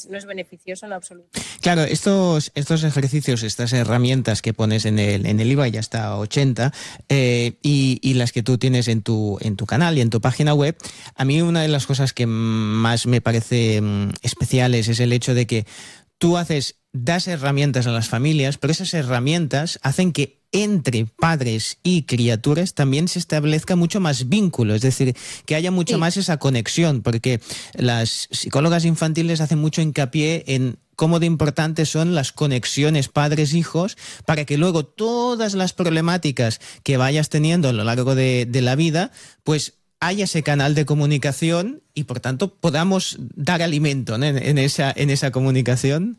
no es beneficioso en absoluto. Claro, estos ejercicios, estas herramientas que pones en el IVA y hasta 80, y las que tú tienes en tu canal y en tu página web, a mí una de las cosas que más me parece especiales es el hecho de que tú das herramientas a las familias, pero esas herramientas hacen que entre padres y criaturas también se establezca mucho más vínculo, es decir, que haya mucho más esa conexión, porque las psicólogas infantiles hacen mucho hincapié en cómo de importantes son las conexiones padres-hijos para que luego todas las problemáticas que vayas teniendo a lo largo de la vida, pues haya ese canal de comunicación y por tanto podamos dar alimento, ¿no?, en esa comunicación.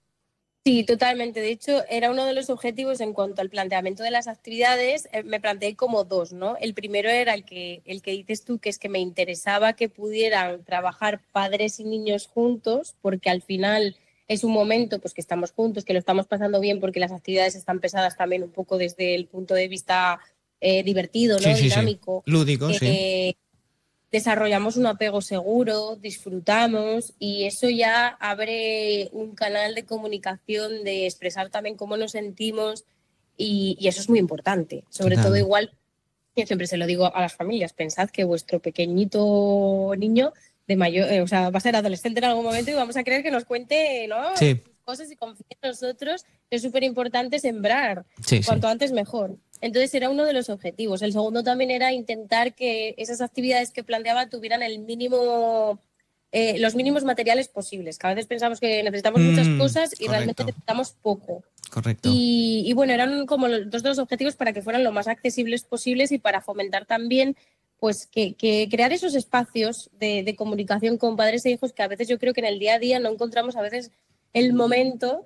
Sí, totalmente. De hecho, era uno de los objetivos en cuanto al planteamiento de las actividades. Me planteé como dos, ¿no? El primero era el que dices tú, que es que me interesaba que pudieran trabajar padres y niños juntos, porque al final es un momento pues que estamos juntos, que lo estamos pasando bien, porque las actividades están pesadas también un poco desde el punto de vista divertido, ¿no? Sí, Dinámico. sí. Lúdico, sí. Desarrollamos un apego seguro, disfrutamos y eso ya abre un canal de comunicación, de expresar también cómo nos sentimos y eso es muy importante. Sobre todo igual, yo siempre se lo digo a las familias, pensad que vuestro pequeñito niño de mayor, va a ser adolescente en algún momento y vamos a querer que nos cuente, ¿no?, Sí. sus cosas y confíe en nosotros. Es súper importante sembrar, Sí, cuanto antes mejor. Entonces era uno de los objetivos. El segundo también era intentar que esas actividades que planteaba tuvieran el mínimo, los mínimos materiales posibles. Que a veces pensamos que necesitamos muchas cosas y realmente necesitamos poco. Correcto. Y bueno, eran como dos de los objetivos para que fueran lo más accesibles posibles y para fomentar también pues que crear esos espacios de comunicación con padres e hijos que a veces yo creo que en el día a día no encontramos a veces el momento.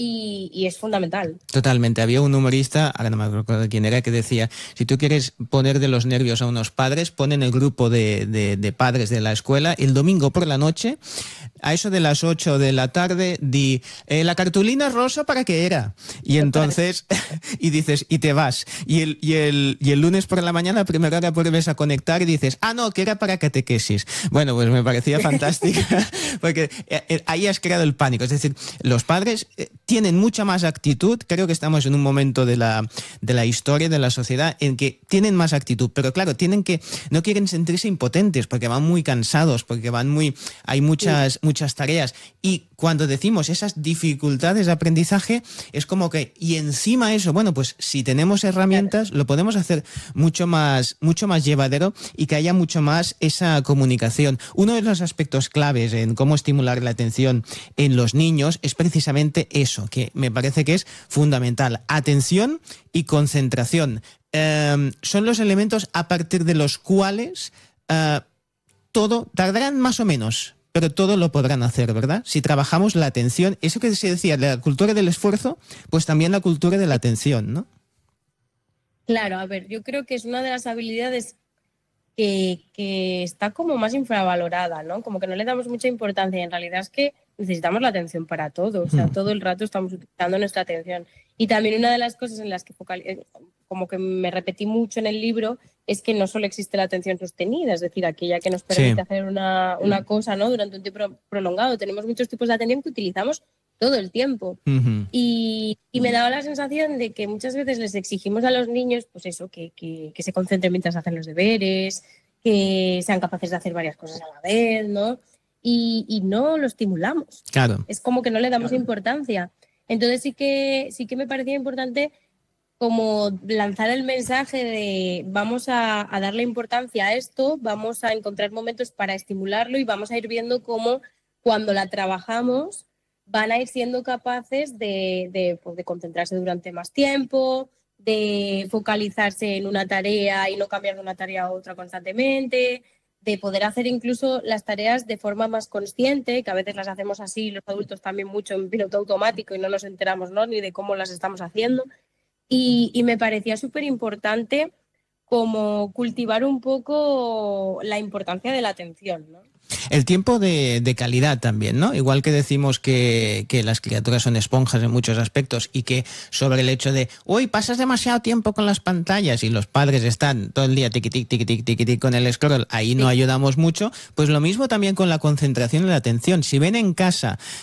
Y es fundamental. Totalmente. Había un humorista, ahora no me acuerdo quién era, que decía, si tú quieres poner de los nervios a unos padres, pon en el grupo de padres de la escuela el domingo por la noche, a eso de las 8 de la tarde, di, la cartulina rosa, ¿para qué era? Y entonces, y dices, y te vas. Y el lunes por la mañana, a primera hora vuelves a conectar y dices, no, que era para catequesis. Bueno, pues me parecía fantástica, porque ahí has creado el pánico. Es decir, los padres tienen mucha más actitud. Creo que estamos en un momento de la historia, de la sociedad, en que tienen más actitud, pero claro, no quieren sentirse impotentes porque van muy cansados, porque hay muchas tareas. Y cuando decimos esas dificultades de aprendizaje, es como que, y encima eso, bueno, pues si tenemos herramientas, lo podemos hacer mucho más llevadero y que haya mucho más esa comunicación. Uno de los aspectos claves en cómo estimular la atención en los niños es precisamente eso, que me parece que es fundamental. Atención y concentración. Son los elementos a partir de los cuales todo, tardarán más o menos, pero todo lo podrán hacer, ¿verdad? Si trabajamos la atención, eso que se decía, la cultura del esfuerzo, pues también la cultura de la atención, ¿no? Claro, a ver, yo creo que es una de las habilidades que está como más infravalorada, ¿no? Como que no le damos mucha importancia y en realidad es que necesitamos la atención para todo, o sea, todo el rato estamos utilizando nuestra atención. Y también una de las cosas en las que como que me repetí mucho en el libro es que no solo existe la atención sostenida, es decir, aquella que nos permite hacer una cosa, ¿no?, durante un tiempo prolongado. Tenemos muchos tipos de atención que utilizamos todo el tiempo. Y me daba la sensación de que muchas veces les exigimos a los niños, pues eso, que se concentren mientras hacen los deberes, que sean capaces de hacer varias cosas a la vez, ¿no? Y no lo estimulamos. Claro. Es como que no le damos importancia. Entonces sí que me parecía importante como lanzar el mensaje de vamos a darle importancia a esto, vamos a encontrar momentos para estimularlo y vamos a ir viendo cómo cuando la trabajamos van a ir siendo capaces de concentrarse durante más tiempo, de focalizarse en una tarea y no cambiar de una tarea a otra constantemente, de poder hacer incluso las tareas de forma más consciente, que a veces las hacemos así los adultos también mucho en piloto automático y no nos enteramos, ¿no?, ni de cómo las estamos haciendo. Y me parecía súper importante como cultivar un poco la importancia de la atención, ¿no? El tiempo de calidad también, ¿no? Igual que decimos que las criaturas son esponjas en muchos aspectos y que sobre el hecho de, uy, pasas demasiado tiempo con las pantallas y los padres están todo el día tiqui-tic con el scroll, ahí no ayudamos mucho, pues lo mismo también con la concentración y la atención. Si ven en casa